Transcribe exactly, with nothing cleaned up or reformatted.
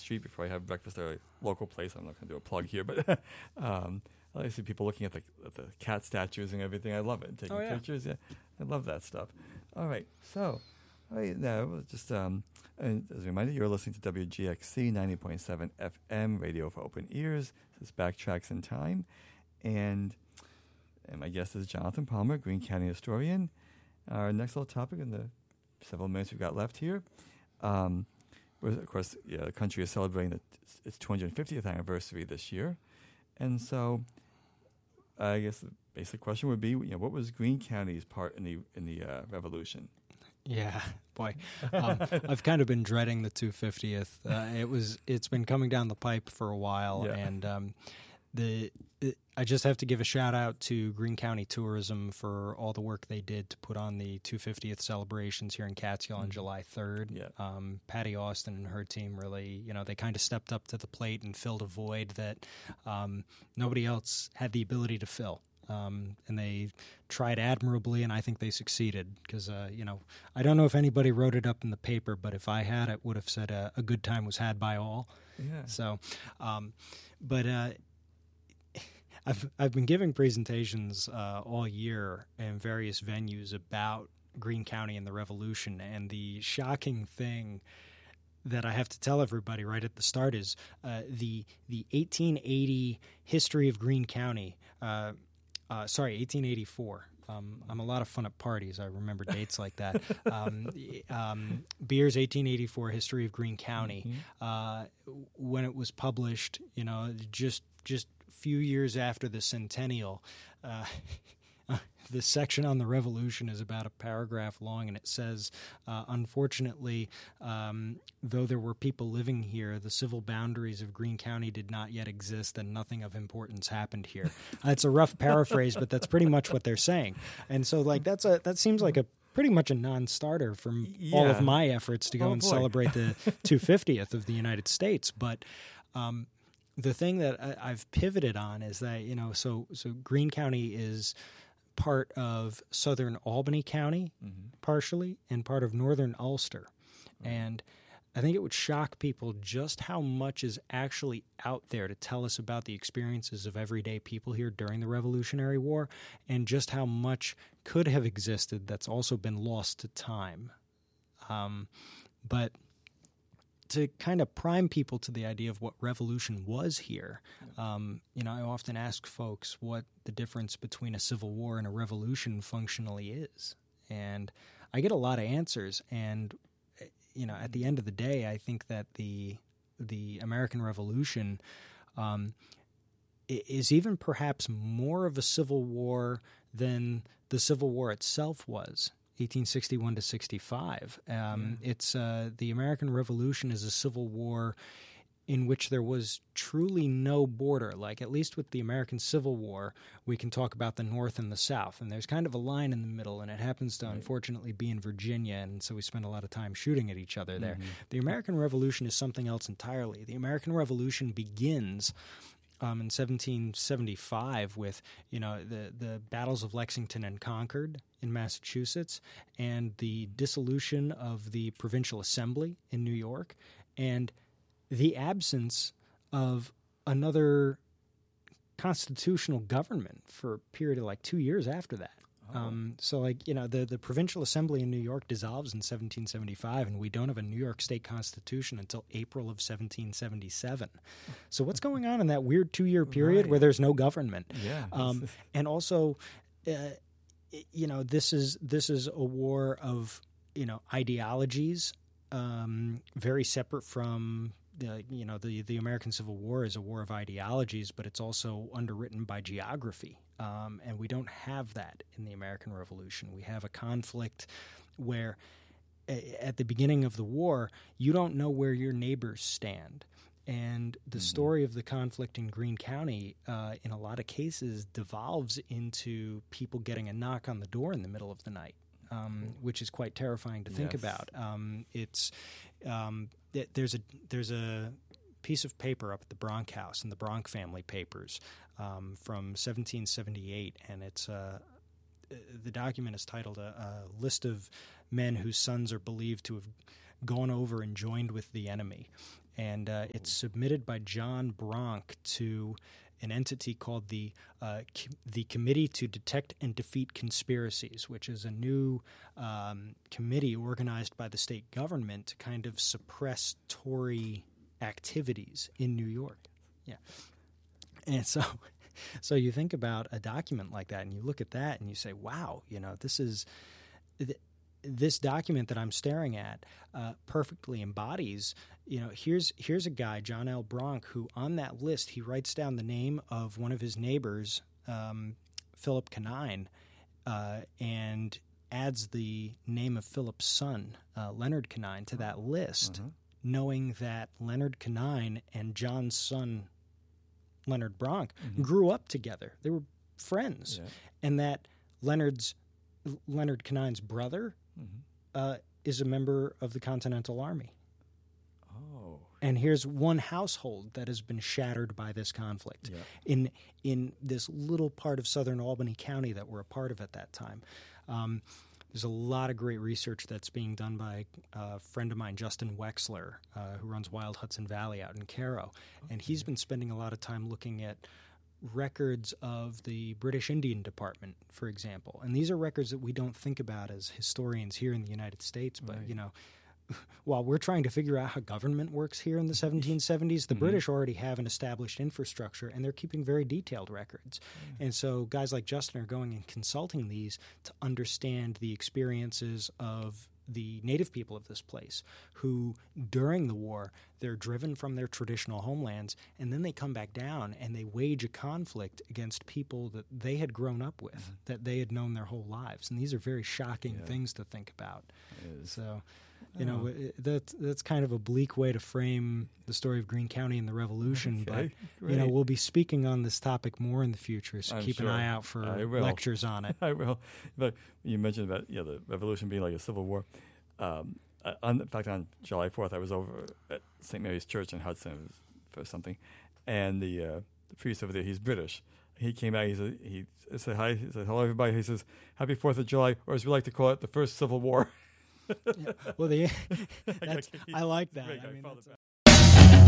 street before I have breakfast at a local place. I'm not going to do a plug here, but um, I like to see people looking at the, at the cat statues and everything. I love it. Taking Oh, yeah. pictures. Yeah, I love that stuff. All right, so all right, now just um, and as a reminder, you're listening to W G X C ninety point seven F M, radio for open ears. This is Backtracks in Time, and and my guest is Jonathan Palmer, Greene County historian. Our next little topic in the several minutes we've got left here. Um, was, of course, yeah, the country is celebrating the, its two hundred fiftieth anniversary this year. And so I guess the basic question would be, you know, what was Greene County's part in the in the uh, revolution? Yeah, boy, um, I've kind of been dreading the two hundred fiftieth. Uh, it was it's been coming down the pipe for a while, Yeah. and um, the it, I just have to give a shout out to Greene County Tourism for all the work they did to put on the two hundred fiftieth celebrations here in Catskill on Mhm. July third. Yeah. Um, Patty Austin and her team really, you know, they kind of stepped up to the plate and filled a void that um, nobody else had the ability to fill. Um, and they tried admirably, and I think they succeeded because, uh, you know, I don't know if anybody wrote it up in the paper, but if I had, it would have said uh, a good time was had by all. Yeah. So, um, but uh, I've I've been giving presentations uh, all year in various venues about Greene County and the Revolution, and the shocking thing that I have to tell everybody right at the start is uh, the the eighteen eighty history of Greene County. Uh, uh, sorry, eighteen eighty-four. Um, I'm a lot of fun at parties. I remember dates like that. Um, um, Beer's eighteen eighty-four History of Greene County. Mhm. Uh, when it was published, you know, just just a few years after the centennial, uh, the section on the Revolution is about a paragraph long, and it says, uh, unfortunately, um, though there were people living here, the civil boundaries of Greene County did not yet exist, and nothing of importance happened here. It's a rough paraphrase, but that's pretty much what they're saying. And so, like, that's a that seems like a pretty much a non-starter from all of Yeah. my efforts to go Oh, and boy. celebrate the two hundred fiftieth of the United States. But um, the thing that I, I've pivoted on is that, you know, so so Greene County is part of southern Albany County, Mhm. partially, and part of northern Ulster. And I think it would shock people just how much is actually out there to tell us about the experiences of everyday people here during the Revolutionary War, and just how much could have existed that's also been lost to time. Um, but to kind of prime people to the idea of what revolution was here, um, you know, I often ask folks what the difference between a civil war and a revolution functionally is. And I get a lot of answers. And, you know, at the end of the day, I think that the the American Revolution um, is even perhaps more of a civil war than the Civil War itself was. eighteen sixty-one to sixty-five. Um, Yeah. It's uh, the American Revolution is a civil war in which there was truly no border. Like, at least with the American Civil War, we can talk about the North and the South, and there's kind of a line in the middle, and it happens to Right. unfortunately be in Virginia, and so we spend a lot of time shooting at each other there. Mhm. The American Revolution is something else entirely. The American Revolution begins Um, in seventeen seventy-five with, you know, the, the battles of Lexington and Concord in Massachusetts, and the dissolution of the Provincial Assembly in New York, and the absence of another constitutional government for a period of like two years after that. Oh. Um, so, like, you know, the, the Provincial Assembly in New York dissolves in seventeen seventy-five, and we don't have a New York State Constitution until April of seventeen seventy-seven. So what's going on in that weird two-year period Right. where there's no government? Yeah. Um, and also, uh, you know, this is this is a war of, you know, ideologies, um, very separate from the, you know, the the American Civil War is a war of ideologies, but it's also underwritten by geography, um, and we don't have that in the American Revolution. We have a conflict where, a- at the beginning of the war, you don't know where your neighbors stand. And the Mhm. story of the conflict in Greene County, uh, in a lot of cases, devolves into people getting a knock on the door in the middle of the night, um, which is quite terrifying to think Yes. about. Um, it's um, th- there's a there's a piece of paper up at the Bronk House in the Bronk family papers um, from seventeen seventy-eight, and it's uh, the document is titled a, a list of men whose sons are believed to have gone over and joined with the enemy. and uh, it's submitted by John Bronk to an entity called the uh, Com- the Committee to Detect and Defeat Conspiracies, which is a new um, committee organized by the state government to kind of suppress Tory activities in New York. Yeah, and so so you think about a document like that, and you look at that, and you say, "Wow, you know, this is." Th- This document that I'm staring at uh, perfectly embodies, you know, here's here's a guy, John L. Bronk, who on that list, he writes down the name of one of his neighbors, um, Philip Canine, uh, and adds the name of Philip's son, uh, Leonard Canine, to that list, Uh-huh. knowing that Leonard Canine and John's son, Leonard Bronk, Mhm. grew up together. They were friends. Yeah. And that Leonard's Leonard Canine's brother Mhm. uh, is a member of the Continental Army. Oh. And here's one household that has been shattered by this conflict Yeah. in in this little part of southern Albany County that we're a part of at that time. Um, there's a lot of great research that's being done by a friend of mine, Justin Wexler, uh, who runs Wild Hudson Valley out in Cairo. And he's been spending a lot of time looking at records of the British Indian Department, for example. And these are records that we don't think about as historians here in the United States, but, Right. you know, while we're trying to figure out how government works here in the seventeen seventies, the Mhm. British already have an established infrastructure, and they're keeping very detailed records. And so guys like Justin are going and consulting these to understand the experiences of the native people of this place who, during the war, they're driven from their traditional homelands, and then they come back down and they wage a conflict against people that they had grown up with, Mhm. that they had known their whole lives. And these are very shocking Yeah. things to think about. It is. So, you know, Oh. it- that's that's kind of a bleak way to frame the story of Greene County and the Revolution. Okay, But you know, great. we'll be speaking on this topic more in the future, so I'm keep sure. an eye out for I will. lectures on it. I will. But you mentioned about yeah the revolution being like a civil war. Um, uh, on, in fact, on July fourth, I was over at Saint Mary's Church in Hudson for something, and the uh, the priest over there, he's British. He came out. He said he said hi. He said hello everybody. He says Happy Fourth of July, or as we like to call it, the first Civil War. Yeah. Well, the, that's, He- I like that. great I guy, mean, Father that's a-